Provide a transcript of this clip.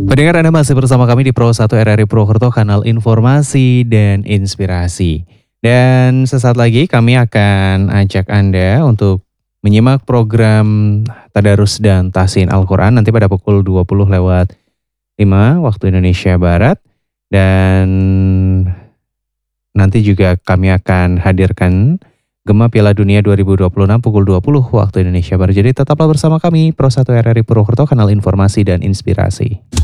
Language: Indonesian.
Pendengar, Anda masih bersama kami di Pro 1 RRI Purwokerto, kanal informasi dan inspirasi. Dan sesaat lagi kami akan ajak Anda untuk menyimak program Tadarus dan Tahsin Al-Quran nanti pada pukul 20:05 waktu Indonesia Barat. Dan nanti juga kami akan hadirkan Gema Piala Dunia 2026 pukul 20 waktu Indonesia Barat. Jadi tetaplah bersama kami, Pro 1 RRI Purwokerto, kanal informasi dan inspirasi.